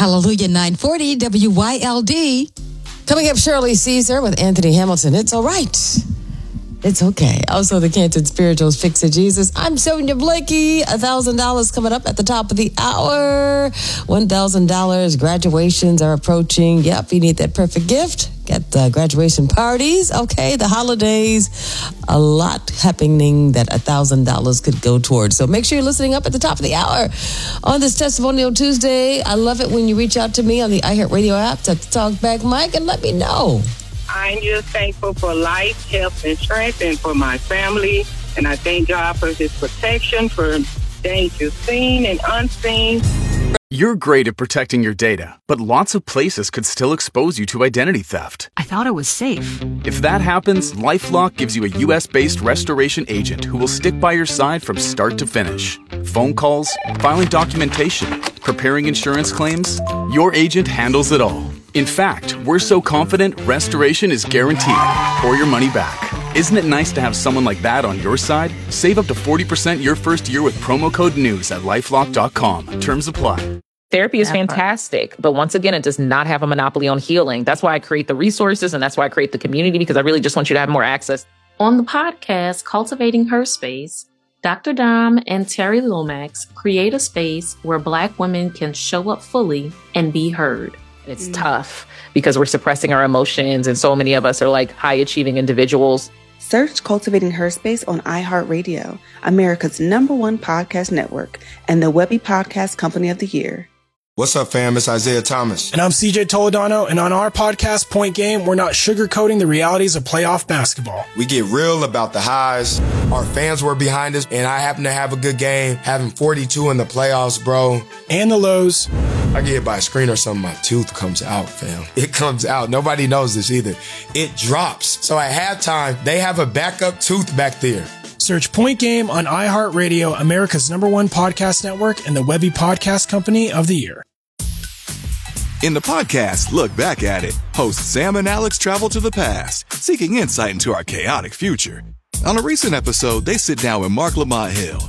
Hallelujah 940 WYLD. Coming up, Shirley Caesar with Anthony Hamilton. It's all right. It's okay. Also, the Canton Spirituals Fix It Jesus. I'm Sonia Blakey. $1,000 coming up at the top of the hour. $1,000. Graduations are approaching. Yep, you need that perfect gift. Got the graduation parties. Okay, the holidays. A lot happening that $1,000 could go towards. So make sure you're listening up at the top of the hour on this Testimonial Tuesday. I love it when you reach out to me on the iHeartRadio app to talk back, Mike, and let me know. I'm just thankful for life, health, and strength, and for my family. And I thank God for his protection, for dangers seen and unseen. You're great at protecting your data, but lots of places could still expose you to identity theft. I thought it was safe. If that happens, LifeLock gives you a U.S.-based restoration agent who will stick by your side from start to finish. Phone calls, filing documentation, preparing insurance claims, your agent handles it all. In fact, we're so confident restoration is guaranteed or your money back. Isn't it nice to have someone like that on your side? Save up to 40% your first year with promo code NEWS at LifeLock.com. Terms apply. Therapy is fantastic, but once again, it does not have a monopoly on healing. That's why I create the resources, and that's why I create the community, because I really just want you to have more access. On the podcast, Cultivating Her Space, Dr. Dom and Terry Lomax create a space where Black women can show up fully and be heard. It's tough because we're suppressing our emotions, and so many of us are like high-achieving individuals. Search Cultivating Her Space on iHeartRadio, America's #1 podcast network, and the Webby Podcast Company of the Year. What's up, fam? It's Isaiah Thomas. And I'm CJ Toledano, and on our podcast, Point Game, we're not sugarcoating the realities of playoff basketball. We get real about the highs. Our fans were behind us, and I happen to have a good game, having 42 in the playoffs, bro. And the lows. I get hit by a screen or something, my tooth comes out, fam. It comes out. Nobody knows this either. It drops. So at halftime, they have a backup tooth back there. Search Point Game on iHeartRadio, America's #1 podcast network, and the Webby Podcast Company of the Year. In the podcast, Look Back at It, hosts Sam and Alex travel to the past, seeking insight into our chaotic future. On a recent episode, they sit down with Mark Lamont Hill,